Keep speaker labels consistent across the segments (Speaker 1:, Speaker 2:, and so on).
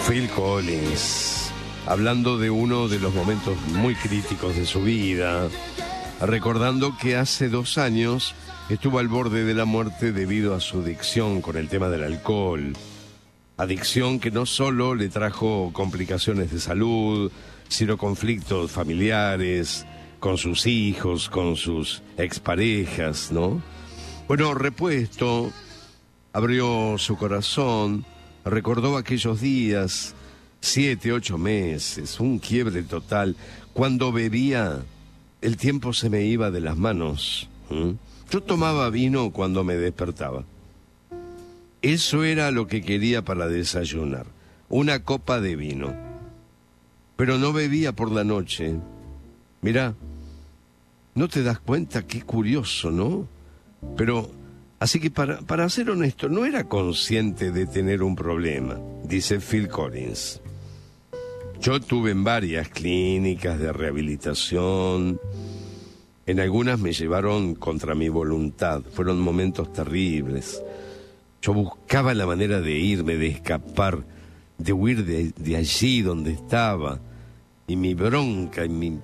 Speaker 1: Phil Collins, hablando de uno de los momentos muy críticos de su vida, recordando que hace 2 años estuvo al borde de la muerte debido a su adicción con el tema del alcohol. Adicción que no solo le trajo complicaciones de salud, sino conflictos familiares, con sus hijos, con sus exparejas, ¿no? Bueno, repuesto, abrió su corazón, recordó aquellos días, 7, 8 meses, un quiebre total. Cuando bebía, el tiempo se me iba de las manos. Yo tomaba vino cuando me despertaba. Eso era lo que quería para desayunar, una copa de vino. Pero no bebía por la noche. Mirá, ¿no te das cuenta? Qué curioso, ¿no? Pero, así que para ser honesto, no era consciente de tener un problema, dice Phil Collins. Yo tuve en varias clínicas de rehabilitación. En algunas me llevaron contra mi voluntad. Fueron momentos terribles. Yo buscaba la manera de irme, de escapar, de huir de allí donde estaba. Y mi bronca y mi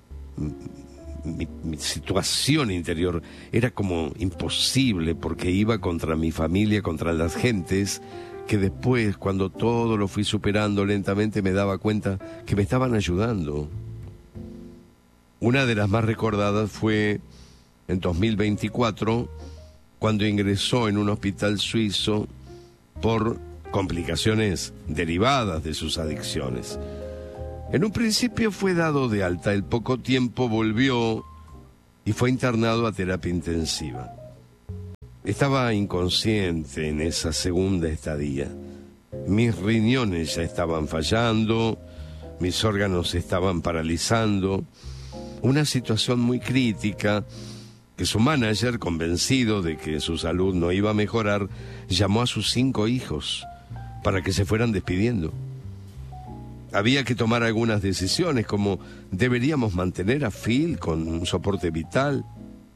Speaker 1: situación interior era como imposible, porque iba contra mi familia, contra las gentes, que después, cuando todo lo fui superando lentamente, me daba cuenta que me estaban ayudando. Una de las más recordadas fue en 2024, cuando ingresó en un hospital suizo por complicaciones derivadas de sus adicciones. En un principio fue dado de alta, al poco tiempo volvió y fue internado a terapia intensiva. Estaba inconsciente en esa segunda estadía. Mis riñones ya estaban fallando, mis órganos se estaban paralizando. Una situación muy crítica que su manager, convencido de que su salud no iba a mejorar, llamó a sus 5 hijos para que se fueran despidiendo. Había que tomar algunas decisiones, como deberíamos mantener a Phil con un soporte vital.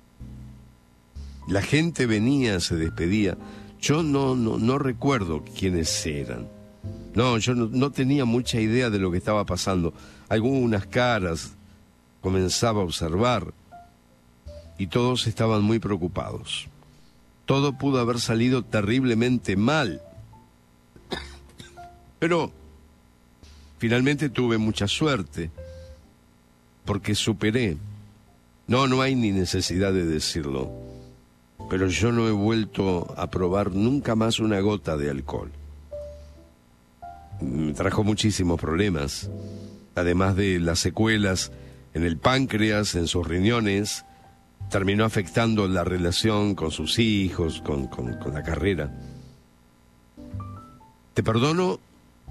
Speaker 1: La gente venía, se despedía. Yo no recuerdo quiénes eran. Yo no tenía mucha idea de lo que estaba pasando. Algunas caras comenzaba a observar y todos estaban muy preocupados. Todo pudo haber salido terriblemente mal. Pero finalmente tuve mucha suerte, porque superé. No hay ni necesidad de decirlo, pero yo no he vuelto a probar nunca más una gota de alcohol. Me trajo muchísimos problemas, además de las secuelas en el páncreas, en sus riñones. Terminó afectando la relación con sus hijos, con la carrera. Te perdono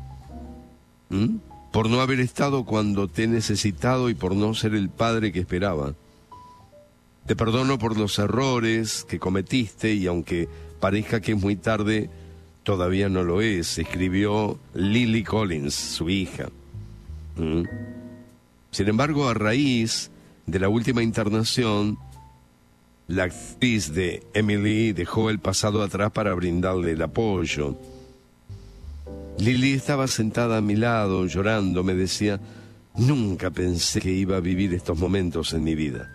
Speaker 1: por no haber estado cuando te he necesitado y por no ser el padre que esperaba. Te perdono por los errores que cometiste, y aunque parezca que es muy tarde, todavía no lo es, escribió Lily Collins, su hija. Sin embargo, a raíz de la última internación, la actriz de Emily dejó el pasado atrás para brindarle el apoyo. Lily estaba sentada a mi lado, llorando. Me decía: nunca pensé que iba a vivir estos momentos en mi vida.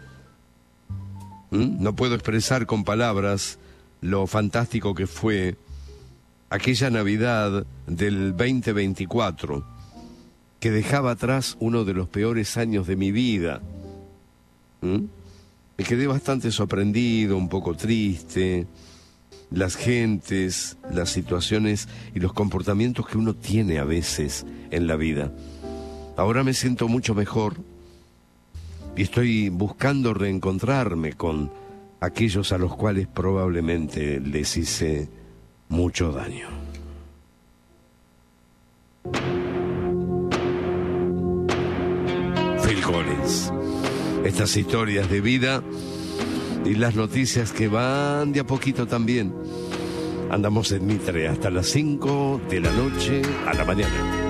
Speaker 1: No puedo expresar con palabras lo fantástico que fue aquella Navidad del 2024, que dejaba atrás uno de los peores años de mi vida. Me quedé bastante sorprendido, un poco triste. Las gentes, las situaciones y los comportamientos que uno tiene a veces en la vida. Ahora me siento mucho mejor y estoy buscando reencontrarme con aquellos a los cuales probablemente les hice mucho daño. Phil Collins. Estas historias de vida y las noticias que van de a poquito también. Andamos en Mitre hasta las 5 de la noche a la mañana.